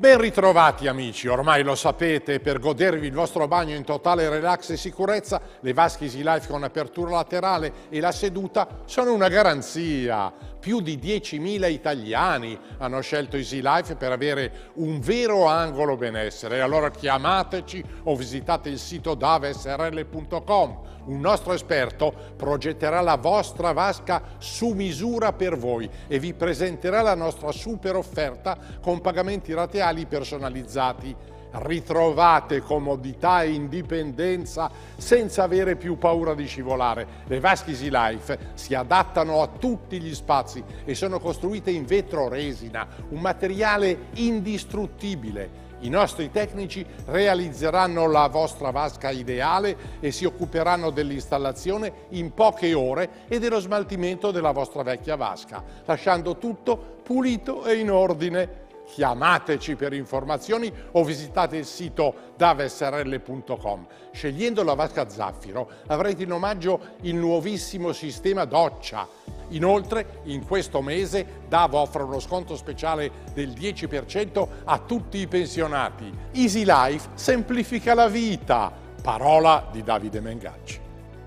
Ben ritrovati amici, ormai lo sapete, per godervi il vostro bagno in totale relax e sicurezza, le vasche Easy Life con apertura laterale e la seduta sono una garanzia. Più di 10.000 italiani hanno scelto Easy Life per avere un vero angolo benessere. Allora chiamateci o visitate il sito davesrl.com. Un nostro esperto progetterà la vostra vasca su misura per voi e vi presenterà la nostra super offerta con pagamenti rateali personalizzati. Ritrovate comodità e indipendenza senza avere più paura di scivolare. Le vasche Easy Life si adattano a tutti gli spazi e sono costruite in vetro resina, un materiale indistruttibile. I nostri tecnici realizzeranno la vostra vasca ideale e si occuperanno dell'installazione in poche ore e dello smaltimento della vostra vecchia vasca, lasciando tutto pulito e in ordine. Chiamateci per informazioni o visitate il sito davesrl.com. Scegliendo la vasca Zaffiro avrete in omaggio il nuovissimo sistema doccia. Inoltre, in questo mese DAV offre uno sconto speciale del 10% a tutti i pensionati. Easy Life semplifica la vita. Parola di Davide Mengacci.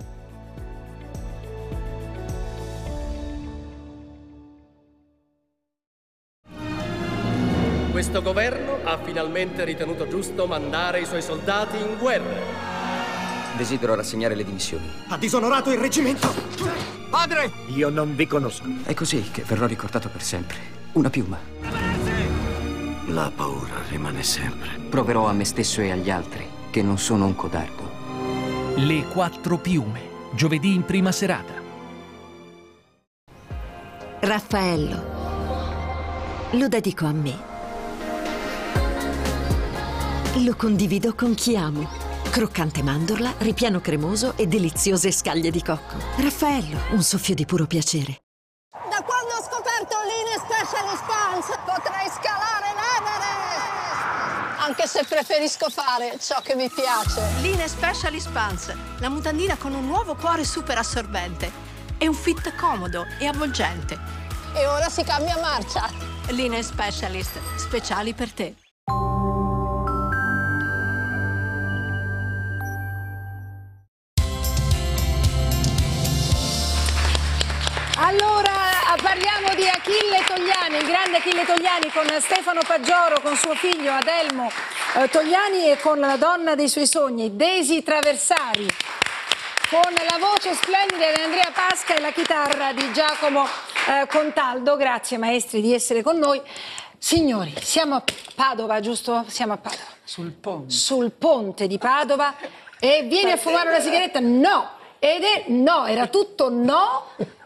Questo governo ha finalmente ritenuto giusto mandare i suoi soldati in guerra. Desidero rassegnare le dimissioni. Ha disonorato il reggimento! Padre! Io non vi conosco. È così che verrò ricordato per sempre. Una piuma. La paura rimane sempre. Proverò a me stesso e agli altri che non sono un codardo. Le 4 piume, giovedì in prima serata. Raffaello, lo dedico a me. Lo condivido con chi amo. Croccante mandorla, ripiano cremoso e deliziose scaglie di cocco. Raffaello, un soffio di puro piacere. Da quando ho scoperto l'Ine Specialist Pants potrei scalare l'Everest! Anche se preferisco fare ciò che mi piace. L'Ine Specialist Pants, la mutandina con un nuovo cuore super assorbente. È un fit comodo e avvolgente. E ora si cambia marcia. L'Ine Specialist, speciali per te. Allora, parliamo di Achille Togliani, il grande Achille Togliani, con Stefano Paggioro, con suo figlio Adelmo Togliani e con la donna dei suoi sogni, Daisy Traversari, con la voce splendida di Andrea Pasca e la chitarra di Giacomo Contaldo. Grazie maestri di essere con noi. Signori, siamo a Padova, giusto? Siamo a Padova. Sul ponte. Sul ponte di Padova. E vieni a fumare una sigaretta? No! Ed è no, era tutto no,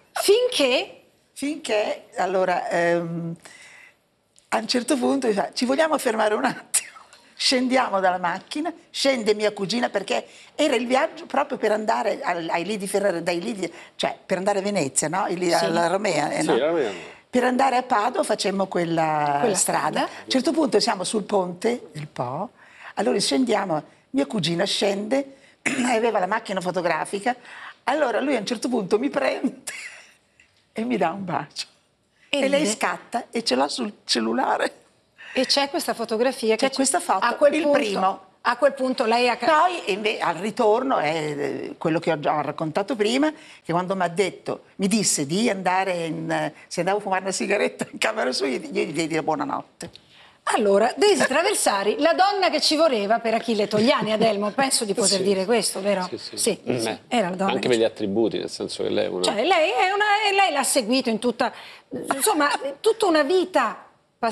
finché allora, a un certo punto ci vogliamo fermare un attimo. Scendiamo dalla macchina, scende mia cugina perché era il viaggio proprio per andare ai Lidi Ferrari, dai Lidi, cioè per andare a Venezia, no? Alla Romea, no? Sì, la Romea. Per andare a Padova facemmo quella strada. A un certo punto siamo sul ponte del Po, allora scendiamo, mia cugina scende, aveva la macchina fotografica, allora lui a un certo punto mi prende e mi dà un bacio. E lei scatta e ce l'ha sul cellulare. E c'è questa fotografia? C'è questa foto, a quel il punto, primo. A quel punto lei ha... Poi al ritorno è quello che ho già raccontato prima, che quando mi disse di andare se andavo a fumare una sigaretta in camera sua, io gli diedi la buonanotte. Allora, Daisy Traversari, la donna che ci voleva per Achille Togliani, Adelmo, penso di poter dire questo, vero? Sì. Era la donna anche per gli attributi, nel senso che lei è una... Cioè, lei l'ha seguito in tutta... Insomma, tutta una vita